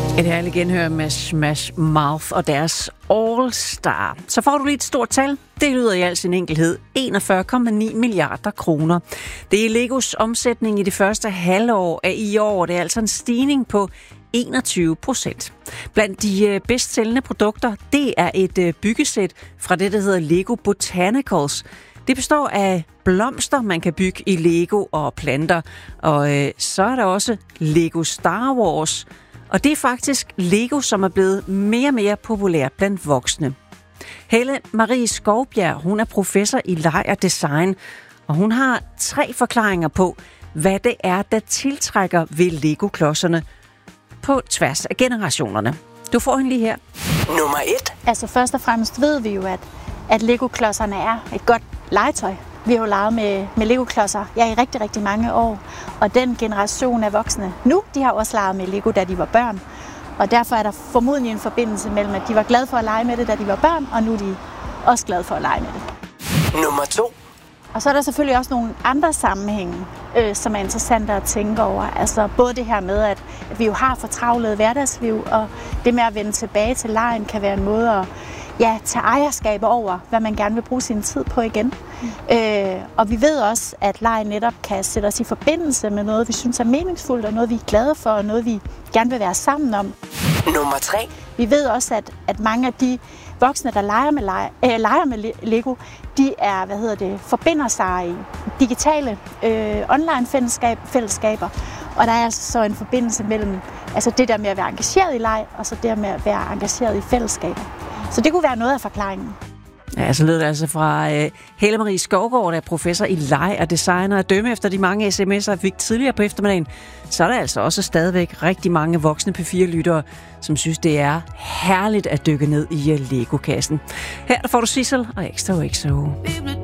Et herligt genhør med Smash Mouth og deres All Star. Så får du lige et stort tal. Det lyder i al sin enkelhed 41,9 milliarder kroner. Det er Legos omsætning i det første halvår af i år. Det er altså en stigning på 21%. Blandt de bedst sælgende produkter, det er et byggesæt fra det, der hedder Lego Botanicals. Det består af blomster, man kan bygge i Lego og planter. Og så er der også Lego Star Wars. Og det er faktisk Lego, som er blevet mere og mere populær blandt voksne. Helle Marie Skovbjerg, hun er professor i leg og design, og hun har 3 forklaringer på, hvad det er, der tiltrækker ved Lego-klodserne på tværs af generationerne. Du får hende lige her. Nummer 1. Altså først og fremmest ved vi jo, at Lego-klodserne er et godt legetøj. Vi har jo leget med Lego-klodser i rigtig, rigtig mange år. Og den generation af voksne nu, de har også leget med Lego, da de var børn. Og derfor er der formodentlig en forbindelse mellem, at de var glade for at lege med det, da de var børn, og nu er de også glade for at lege med det. Nummer 2. Og så er der selvfølgelig også nogle andre sammenhænge, som er interessante at tænke over. Altså både det her med, at vi jo har fortravlet hverdagsliv, og det med at vende tilbage til legen kan være en måde at tage ejerskab over, hvad man gerne vil bruge sin tid på igen. Og vi ved også, at leg netop kan sætte os i forbindelse med noget, vi synes er meningsfuldt, og noget, vi er glade for, og noget, vi gerne vil være sammen om. Nummer 3. Vi ved også, at mange af de voksne, der leger med Lego, de er, forbinder sig i digitale online fællesskaber. Og der er altså så en forbindelse mellem det der med at være engageret i leg, og så det med at være engageret i fællesskaber. Så det kunne være noget af forklaringen. Ja, så lød det altså fra Helle Marie Skovgaard, der er professor i leg og designer. At dømme efter de mange sms'er, jeg fik tidligere på eftermiddagen, så er der altså også stadigvæk rigtig mange voksne P4-lyttere, som synes, det er herligt at dykke ned i Lego-kassen. Her der får du Sissel og XOXO.